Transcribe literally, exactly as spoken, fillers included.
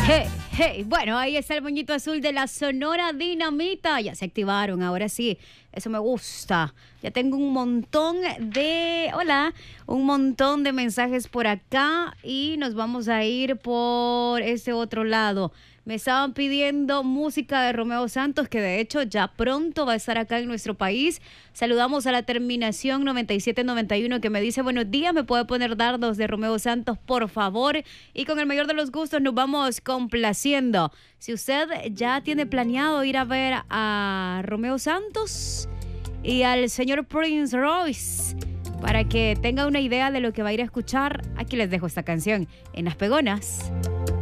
Hey, hey, bueno, ahí está el moñito azul de la Sonora Dinamita. Ya se activaron, ahora sí. Eso me gusta. Ya tengo un montón de... Hola, un montón de mensajes por acá y nos vamos a ir por este otro lado. Me estaban pidiendo música de Romeo Santos, que de hecho ya pronto va a estar acá en nuestro país. Saludamos a la terminación noventa y siete noventa y uno que me dice, buenos días, ¿me puede poner dardos de Romeo Santos, por favor? Y con el mayor de los gustos nos vamos complaciendo. Si usted ya tiene planeado ir a ver a Romeo Santos y al señor Prince Royce, para que tenga una idea de lo que va a ir a escuchar, aquí les dejo esta canción en Las Pegonas.